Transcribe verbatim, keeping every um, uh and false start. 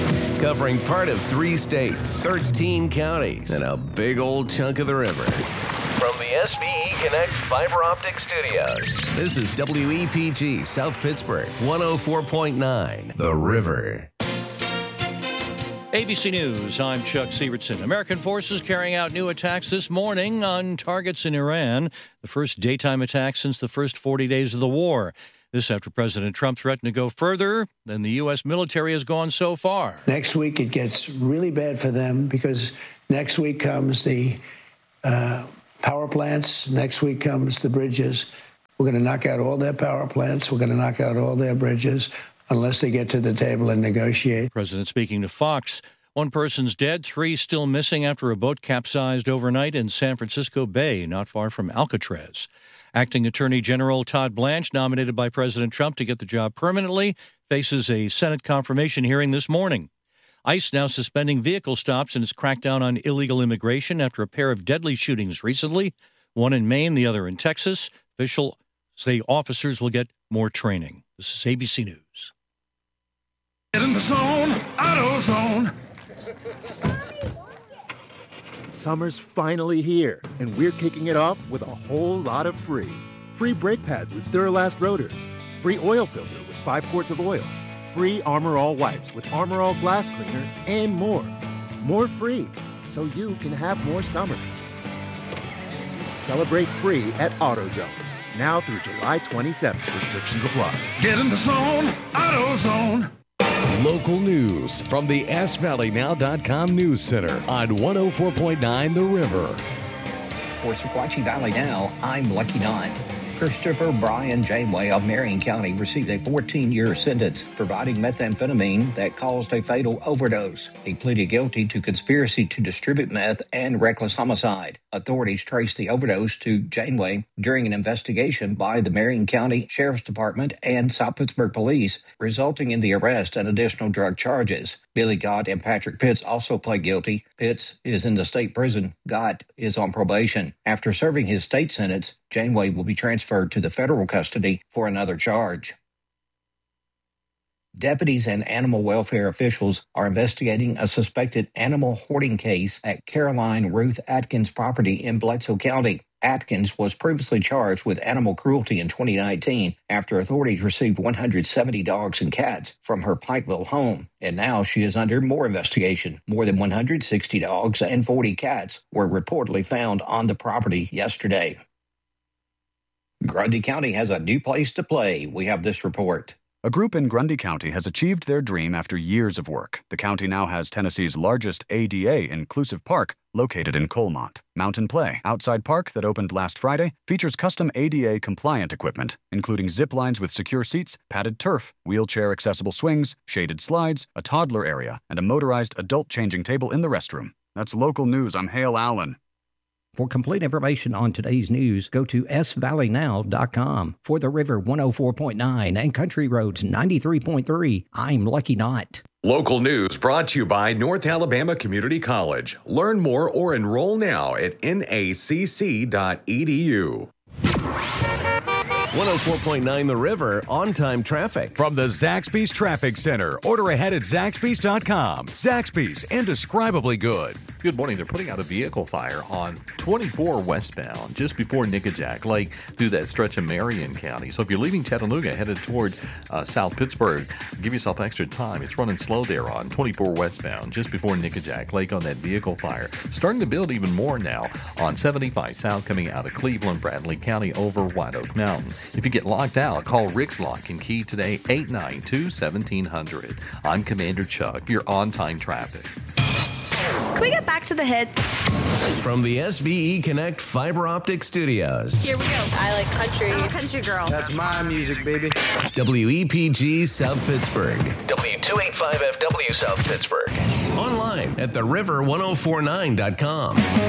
Covering part of three states, thirteen counties, and a big old chunk of the river. From the S V E Connect Fiber Optic Studios, this is W E P G South Pittsburgh, one oh four point nine, The River. A B C News, I'm Chuck Sievertson. American forces carrying out new attacks this morning on targets in Iran, the first daytime attack since the first forty days of the war. This after President Trump threatened to go further than the U S military has gone so far. Next week it gets really bad for them because next week comes the uh, power plants. Next week comes the bridges. We're going to knock out all their power plants. We're going to knock out all their bridges unless they get to the table and negotiate. President speaking to Fox. One person's dead, three still missing after a boat capsized overnight in San Francisco Bay, not far from Alcatraz. Acting Attorney General Todd Blanche, nominated by President Trump to get the job permanently, faces a Senate confirmation hearing this morning. ICE now suspending vehicle stops in its crackdown on illegal immigration after a pair of deadly shootings recently, one in Maine, the other in Texas. Officials say officers will get more training. This is A B C News. Get in the zone, AutoZone. Summer's finally here, and we're kicking it off with a whole lot of free. Free brake pads with Duralast rotors. Free oil filter with five quarts of oil. Free Armor All wipes with Armor All glass cleaner, and more. More free, so you can have more summer. Celebrate free at AutoZone. Now through July twenty-seventh. Restrictions apply. Get in the zone, AutoZone. Local news from the S Valley Now dot com News Center on one oh four point nine The River. For Sequatchie Valley Now, I'm Lucky Knott. Christopher Brian Janeway of Marion County received a fourteen-year sentence providing methamphetamine that caused a fatal overdose. He pleaded guilty to conspiracy to distribute meth and reckless homicide. Authorities traced the overdose to Janeway during an investigation by the Marion County Sheriff's Department and South Pittsburgh Police, resulting in the arrest and additional drug charges. Billy Gott and Patrick Pitts also pled guilty. Pitts is in the state prison. Gott is on probation. After serving his state sentence, Janeway will be transferred to the federal custody for another charge. Deputies and animal welfare officials are investigating a suspected animal hoarding case at Caroline Ruth Atkins property in Bledsoe County. Atkins was previously charged with animal cruelty in twenty nineteen after authorities received one hundred seventy dogs and cats from her Pikeville home. And now she is under more investigation. More than one hundred sixty dogs and forty cats were reportedly found on the property yesterday. Grundy County has a new place to play. We have this report. A group in Grundy County has achieved their dream after years of work. The county now has Tennessee's largest A D A-inclusive park located in Colmont. Mountain Play, outside park that opened last Friday, features custom A D A-compliant equipment, including zip lines with secure seats, padded turf, wheelchair-accessible swings, shaded slides, a toddler area, and a motorized adult changing table in the restroom. That's local news. I'm Hale Allen. For complete information on today's news, go to S Valley Now dot com. For the River one oh four point nine and Country Roads ninety-three point three, I'm Lucky Knott. Local news brought to you by North Alabama Community College. Learn more or enroll now at N A C C dot E D U. one oh four point nine The River, on-time traffic. From the Zaxby's Traffic Center. Order ahead at Zaxby's dot com. Zaxby's, indescribably good. Good morning. They're putting out a vehicle fire on twenty-four westbound just before Nickajack Lake through that stretch of Marion County. So if you're leaving Chattanooga headed toward uh, South Pittsburgh, give yourself extra time. It's running slow there on twenty-four westbound just before Nickajack Lake on that vehicle fire. Starting to build even more now on seventy-five South coming out of Cleveland, Bradley County over White Oak Mountain. If you get locked out, call Rick's Lock and Key today, eight nine two, one seven zero zero. I'm Commander Chuck, your on-time traffic. Can we get back to the hits? From the S V E Connect Fiber Optic Studios. Here we go. I like country. I'm a country girl. That's my music, baby. W E P G South Pittsburgh. W two eighty-five F W South Pittsburgh. Online at the river ten forty-nine dot com.